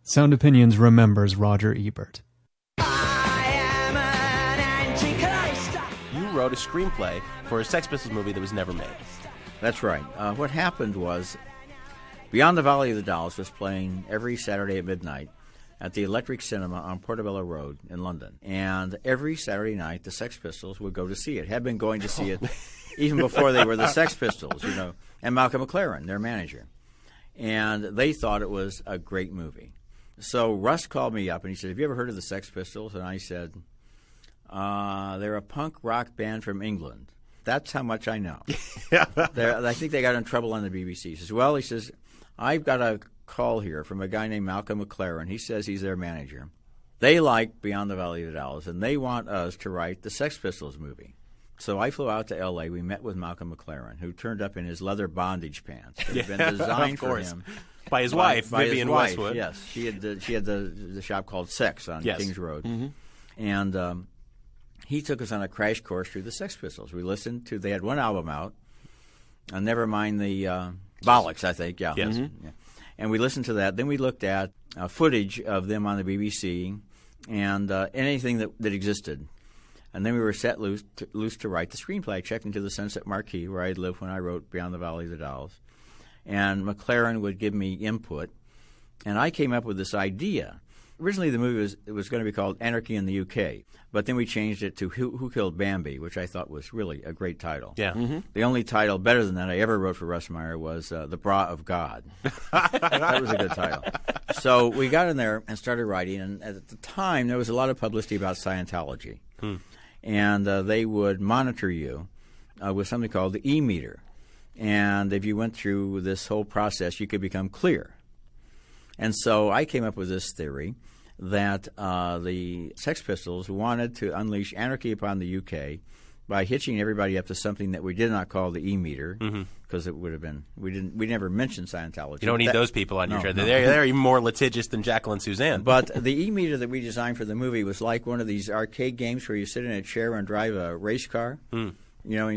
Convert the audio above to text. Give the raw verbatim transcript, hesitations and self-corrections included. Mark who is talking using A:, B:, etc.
A: Sound Opinions remembers Roger Ebert.
B: You wrote a screenplay for a Sex Pistols movie that was never made.
C: That's right. Uh, what happened was Beyond the Valley of the Dolls was playing every Saturday at midnight at the Electric Cinema on Portobello Road in London. And every Saturday night, the Sex Pistols would go to see it, had been going to see it even before they were the Sex Pistols, you know, and Malcolm McLaren, their manager. And they thought it was a great movie. So Russ called me up and he said, have you ever heard of the Sex Pistols? And I said, uh, they're a punk rock band from England. That's how much I know. I think they got in trouble on the B B C. He says, well, he says, I've got a call here from a guy named Malcolm McLaren. He says he's their manager. They like Beyond the Valley of the Dolls, and they want us to write the Sex Pistols movie. So I flew out to L A. We met with Malcolm McLaren, who turned up in his leather bondage pants that had been designed for him.
B: By his
C: by,
B: wife,
C: by
B: Vivian
C: his wife,
B: Westwood.
C: Yes, she had the, she had the the shop called Sex on
B: yes.
C: Kings Road,
B: mm-hmm.
C: and um, he took us on a crash course through the Sex Pistols. We listened to they had one album out, uh, never mind the uh, Bollocks, I think. Yeah,
B: yes.
C: Mm-hmm. yeah, and we listened to that. Then we looked at uh, footage of them on the B B C and uh, anything that, that existed. And then we were set loose to, loose to write the screenplay. I checked into the Sunset Marquee, where I had lived when I wrote Beyond the Valley of the Dolls. And McLaren would give me input. And I came up with this idea. Originally, the movie was, it was going to be called Anarchy in the U K. But then we changed it to Who, Who Killed Bambi, which I thought was really a great title.
B: Yeah. Mm-hmm.
C: The only title better than that I ever wrote for Russ Meyer was uh, The Bra of God. That was a good title. So we got in there and started writing. And at the time, there was a lot of publicity about Scientology.
B: Hmm.
C: And uh, they would monitor you uh, with something called the E-meter. And if you went through this whole process, you could become clear. And so I came up with this theory that uh, the Sex Pistols wanted to unleash anarchy upon the U K by hitching everybody up to something that we did not call the E-meter, because mm-hmm. it would have been we didn't we never mentioned Scientology.
B: You don't need
C: that,
B: those people on
C: no,
B: your show.
C: No.
B: They're, they're even more litigious than Jacqueline Suzanne.
C: But the E-meter that we designed for the movie was like one of these arcade games where you sit in a chair and drive a race car.
B: Mm.
C: You know.